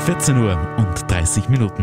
14 Uhr und 30 Minuten.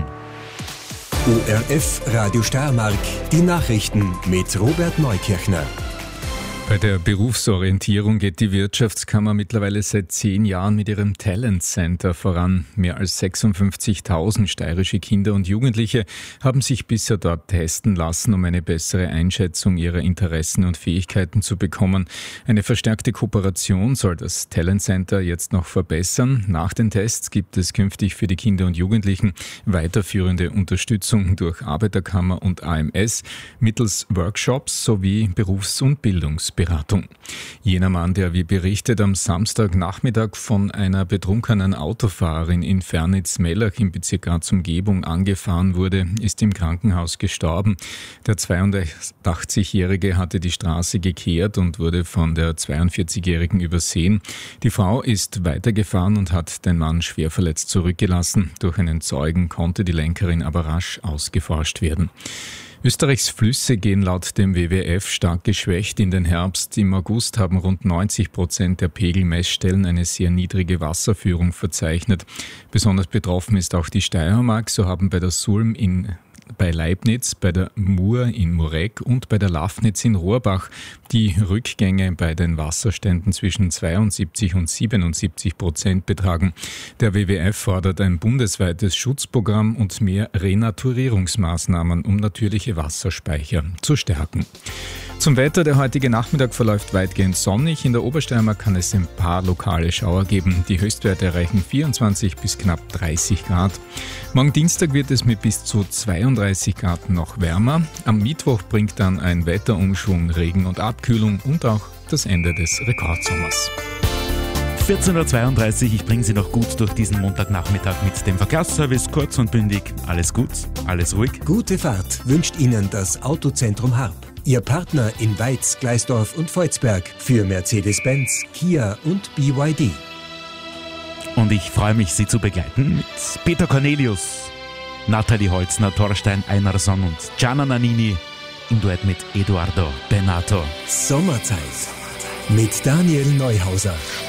ORF Radio Steiermark, die Nachrichten mit Robert Neukirchner. Bei der Berufsorientierung geht die Wirtschaftskammer mittlerweile seit 10 Jahren mit ihrem Talent Center voran. Mehr als 56.000 steirische Kinder und Jugendliche haben sich bisher dort testen lassen, um eine bessere Einschätzung ihrer Interessen und Fähigkeiten zu bekommen. Eine verstärkte Kooperation soll das Talent Center jetzt noch verbessern. Nach den Tests gibt es künftig für die Kinder und Jugendlichen weiterführende Unterstützung durch Arbeiterkammer und AMS mittels Workshops sowie Berufs- und Bildungsberatung. Jener Mann, der wie berichtet am Samstagnachmittag von einer betrunkenen Autofahrerin in Fernitz-Mellach im Bezirk Graz-Umgebung angefahren wurde, ist im Krankenhaus gestorben. Der 82-Jährige hatte die Straße gekehrt und wurde von der 42-Jährigen übersehen. Die Frau ist weitergefahren und hat den Mann schwer verletzt zurückgelassen. Durch einen Zeugen konnte die Lenkerin aber rasch ausgeforscht werden. Österreichs Flüsse gehen laut dem WWF stark geschwächt in den Herbst. Im August haben rund 90% der Pegelmessstellen eine sehr niedrige Wasserführung verzeichnet. Besonders betroffen ist auch die Steiermark. So haben bei der Sulm bei Leibnitz, bei der Mur in Mureck und bei der Lafnitz in Rohrbach die Rückgänge bei den Wasserständen zwischen 72 und 77% betragen. Der WWF fordert ein bundesweites Schutzprogramm und mehr Renaturierungsmaßnahmen, um natürliche Wasserspeicher zu stärken. Zum Wetter: Der heutige Nachmittag verläuft weitgehend sonnig. In der Obersteiermark kann es ein paar lokale Schauer geben. Die Höchstwerte erreichen 24 bis knapp 30 Grad. Morgen Dienstag wird es mit bis zu 32 Grad noch wärmer. Am Mittwoch bringt dann ein Wetterumschwung, Regen und Abkühlung und auch das Ende des Rekordsommers. 14.32 Uhr, ich bringe Sie noch gut durch diesen Montagnachmittag mit dem Verkehrsservice. Kurz und bündig, alles gut, alles ruhig. Gute Fahrt wünscht Ihnen das Autozentrum Harp. Ihr Partner in Weiz, Gleisdorf und Volzberg für Mercedes-Benz, Kia und BYD. Und ich freue mich, Sie zu begleiten mit Peter Cornelius, Nathalie Holzner, Thorstein Einarsson und Gianna Nannini im Duett mit Eduardo Benato. Sommerzeit mit Daniel Neuhauser.